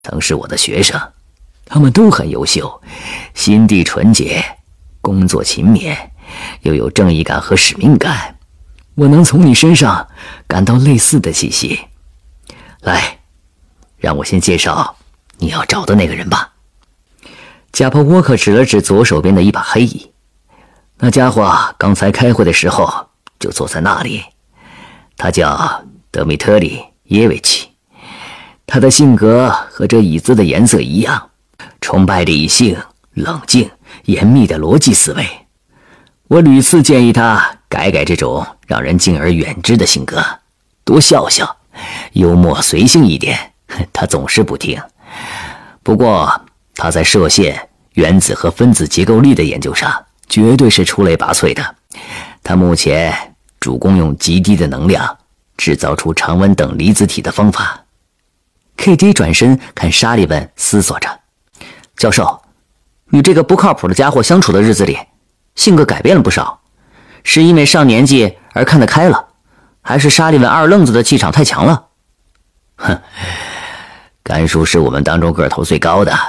曾是我的学生，他们都很优秀，心地纯洁，工作勤勉，又有正义感和使命感。我能从你身上感到类似的气息。来，让我先介绍你要找的那个人吧。贾珀沃克指了指左手边的一把黑椅，那家伙刚才开会的时候就坐在那里。他叫德米特里耶维奇，他的性格和这椅子的颜色一样，崇拜理性、冷静、严密的逻辑思维。我屡次建议他改这种让人敬而远之的性格，多笑笑，幽默随性一点，他总是不听。不过他在射线、原子和分子结构力的研究上绝对是出类拔萃的。他目前主攻用极低的能量制造出常温等离子体的方法。KD 转身看沙利文，思索着：教授，与这个不靠谱的家伙相处的日子里，性格改变了不少，是因为上年纪而看得开了，还是沙利文二愣子的气场太强了？哼，甘叔是我们当中个头最高的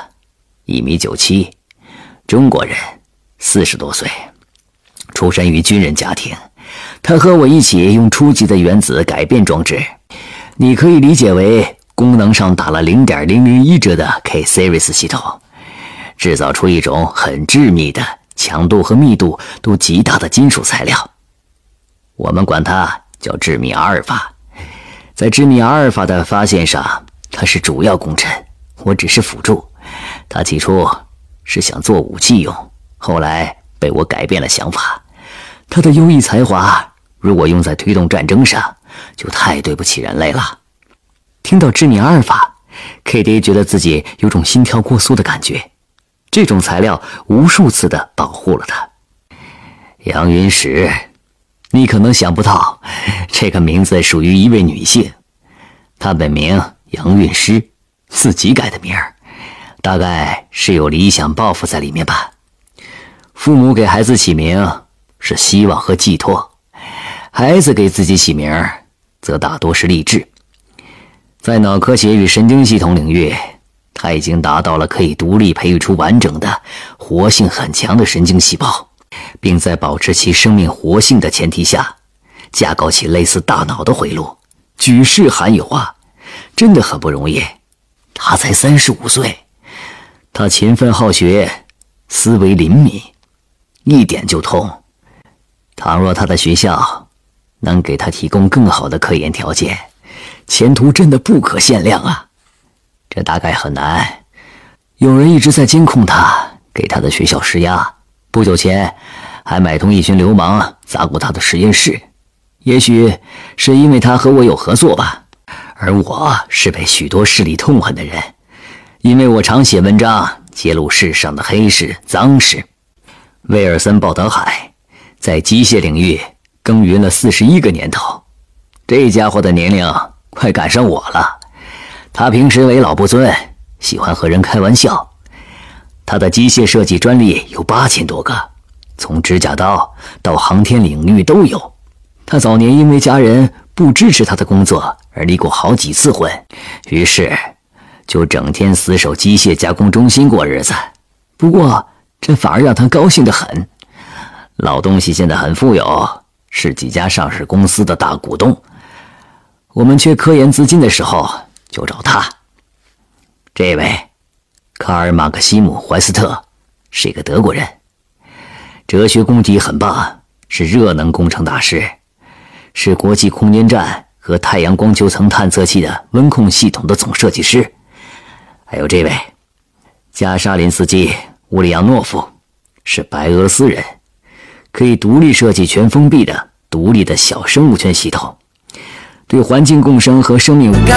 ，1.97米，中国人，40多岁，出身于军人家庭。他和我一起用初级的原子改变装置，你可以理解为功能上打了0.001折的 K-Series 系统，制造出一种很致密的、强度和密度都极大的金属材料。我们管它叫致密阿尔法。在致密阿尔法的发现上，它是主要功臣，我只是辅助。他起初是想做武器用，后来被我改变了想法。他的优异才华如果用在推动战争上，就太对不起人类了。听到致密阿尔法， KD 觉得自己有种心跳过速的感觉。这种材料无数次地保护了他。杨云石，你可能想不到，这个名字属于一位女性，她本名杨韵诗，自己改的名儿，大概是有理想抱负在里面吧。父母给孩子起名是希望和寄托，孩子给自己起名则大多是励志。在脑科学与神经系统领域，他已经达到了可以独立培育出完整的、活性很强的神经细胞，并在保持其生命活性的前提下，架构起类似大脑的回路，举世罕有啊，真的很不容易。他才35岁，他勤奋好学，思维灵敏，一点就通。倘若他的学校能给他提供更好的科研条件，前途真的不可限量啊。这大概很难，有人一直在监控他，给他的学校施压，不久前还买通一群流氓砸过他的实验室。也许是因为他和我有合作吧，而我是被许多势力痛恨的人，因为我常写文章揭露世上的黑市脏事。威尔森·鲍德海在机械领域耕耘了41个年头，这家伙的年龄快赶上我了。他平时为老不尊，喜欢和人开玩笑。他的机械设计专利有8000多个，从指甲刀到航天领域都有。他早年因为家人不支持他的工作而离过好几次婚，于是就整天死守机械加工中心过日子。不过这反而让他高兴得很。老东西现在很富有，是几家上市公司的大股东。我们缺科研资金的时候就找他。这位卡尔·马克西姆·怀斯特是一个德国人，哲学功底很棒，是热能工程大师，是国际空间站和太阳光球层探测器的温控系统的总设计师。还有这位加沙林斯基·乌里扬诺夫，是白俄罗斯人，可以独立设计全封闭的独立的小生物圈系统，对环境共生和生命